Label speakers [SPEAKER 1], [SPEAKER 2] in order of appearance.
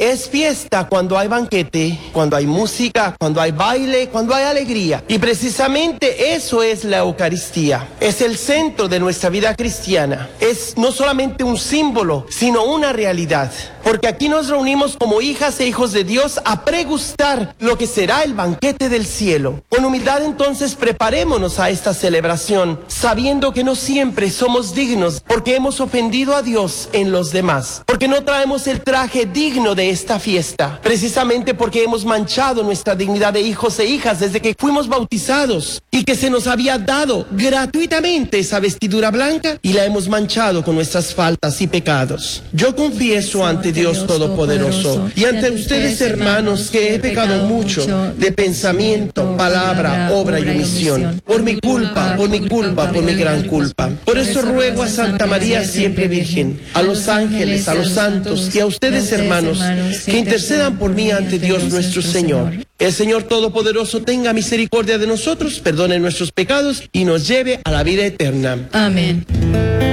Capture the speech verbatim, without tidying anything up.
[SPEAKER 1] Es fiesta cuando hay banquete, cuando hay música, cuando hay baile, cuando hay alegría. Y precisamente eso es la Eucaristía. Es el centro de nuestra vida cristiana. Es no solamente un símbolo, sino una realidad. Porque aquí nos reunimos como hijas e hijos de Dios a pregustar lo que será el banquete del cielo. Con humildad entonces preparémonos a esta celebración, sabiendo que no siempre somos dignos, porque hemos ofendido a Dios en los demás, porque no traemos el traje digno de esta fiesta, precisamente porque hemos manchado nuestra dignidad de hijos e hijas desde que fuimos bautizados, y que se nos había dado gratuitamente esa vestidura blanca, y la hemos manchado con nuestras faltas y pecados. Yo confieso ante Dios Todopoderoso y ante ustedes, hermanos, que he pecado mucho de pensamiento, palabra, obra y omisión, por mi culpa, por mi culpa, por mi gran culpa. Por eso ruego a Santa María siempre Virgen, a los ángeles, a los santos y a ustedes, hermanos, que intercedan por mí ante Dios nuestro Señor. El Señor Todopoderoso tenga misericordia de nosotros, perdone nuestros pecados y nos lleve a la vida eterna.
[SPEAKER 2] Amén.